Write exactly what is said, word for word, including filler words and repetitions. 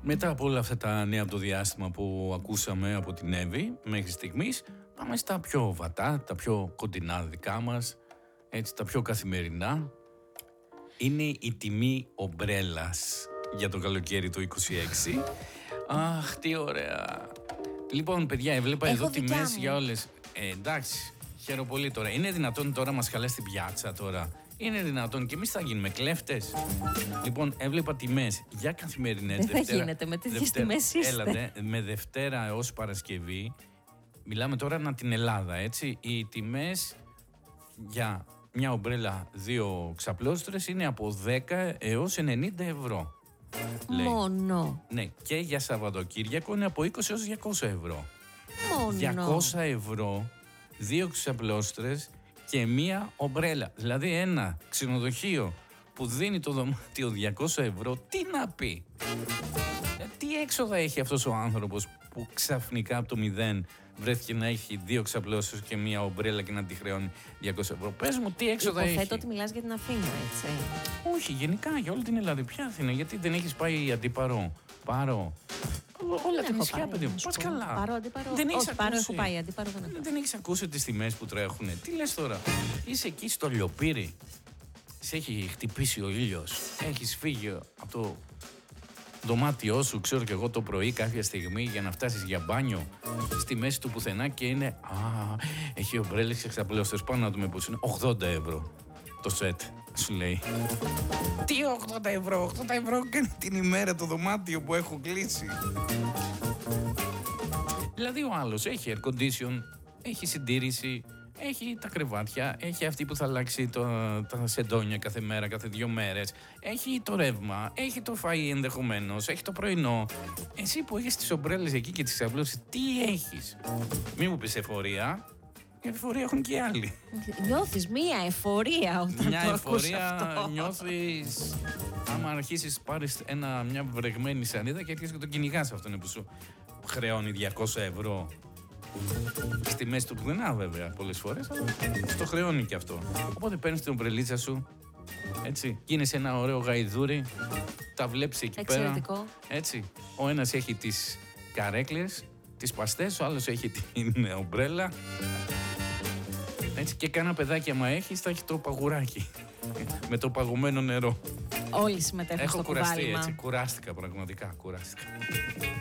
Μετά από όλα αυτά τα νέα από το διάστημα που ακούσαμε από την Εύη μέχρι στιγμής, πάμε στα πιο βατά, τα πιο κοντινά δικά μας, έτσι, τα πιο καθημερινά. Είναι η τιμή ομπρέλας για το καλοκαίρι του είκοσι έξι. Αχ, τι ωραία. Λοιπόν, παιδιά, έβλεπα Έχω εδώ δικιά τιμές μου. για όλες. Ε, εντάξει, χαίρομαι πολύ τώρα. Είναι δυνατόν τώρα μας χαλάσει την πιάτσα τώρα? Είναι δυνατόν και εμείς θα γίνουμε κλέφτες? Λοιπόν, έβλεπα τιμές για καθημερινές. Δεν θα γίνεται, με τέτοιες τιμές είστε. Έλατε, με Δευτέρα έως Παρασκευή. Μιλάμε τώρα ανά την Ελλάδα, έτσι. Οι τιμές για μια ομπρέλα δύο ξαπλώστρες είναι από δέκα έως ενενήντα ευρώ. Λέει. Μόνο. Ναι, και για Σαββατοκύριακο είναι από είκοσι έως διακόσια ευρώ. Μόνο. διακόσια ευρώ, δύο ξαπλώστρες και μία ομπρέλα. Δηλαδή ένα ξενοδοχείο που δίνει το δωμάτιο διακόσια ευρώ, τι να πει? Ε, τι έξοδα έχει αυτός ο άνθρωπος που ξαφνικά από το μηδέν βρέθηκε να έχει δύο ξαπλώσεις και μία ομπρέλα και να τη χρεώνει διακόσια ευρώ? Πες μου, τι έξοδα έχει? Υποθέτω ότι μιλάς για την Αθήνα, έτσι. Όχι, γενικά για όλη την Ελλάδα. Ποια Αθήνα? Γιατί δεν έχεις πάει Αντίπαρο, Πάρο? Όλα τα νησιά, παιδί μου. Πας καλά. Πάρο, Αντίπαρο. Δεν έχεις Όχι, Πάρο ακούσει. έχω πάει, Αντίπαρο δεν έχω. Δεν έχεις ακούσει τις τιμές που τρέχουνε? Τι λες τώρα? Είσαι εκεί στο Λιοπύρι. Σε έχει χτυπήσει ο ήλιος. Έχεις φύγει από το δωμάτιό σου, ξέρω κι εγώ, το πρωί κάποια στιγμή για να φτάσεις για μπάνιο στη μέση του πουθενά και είναι. Α, έχει ομπρέλες και ξαπλώστες. Πάνω να δούμε πώς είναι. ογδόντα ευρώ το σετ, σου λέει. Τι ογδόντα ευρώ? ογδόντα ευρώ κάνει την ημέρα το δωμάτιο που έχω κλείσει. Δηλαδή ο άλλος έχει air condition, έχει συντήρηση, έχει τα κρεβάτια, έχει αυτή που θα αλλάξει το, τα σεντόνια κάθε μέρα, κάθε δύο μέρες, έχει το ρεύμα, έχει το φαΐ ενδεχομένως, έχει το πρωινό. Εσύ που έχεις τις ομπρέλες εκεί και τις ξαπλώσεις, τι έχεις? Μη μου πεις εφορία. Εφορία έχουν και οι άλλοι. Νιώθεις μία εφορία όταν Μια το ακούς εφορία αυτό. νιώθεις άμα αρχίσεις πάρεις ένα, μια βρεγμένη σανίδα και αρχίσεις και τον κυνηγάς αυτόν που σου χρεώνει διακόσια ευρώ. Στη μέση του πουθενά βέβαια πολλές φορές, αλλά στο χρεώνει και αυτό. Οπότε παίρνεις την ομπρελίτσα σου, έτσι, γίνεσαι ένα ωραίο γαϊδούρι, τα βλέπεις εκεί πέρα. Εξαιρετικό. Έτσι, ο ένας έχει τις καρέκλες, τις παστές, ο άλλος έχει την ομπρέλα. Έτσι, και κάνα παιδάκι άμα έχεις θα έχει το παγουράκι με το παγωμένο νερό. Όλοι συμμετέχουν Έχω στο κουραστεί κουβάλιμα. έτσι, κουράστηκα πραγματικά, κουράστηκα.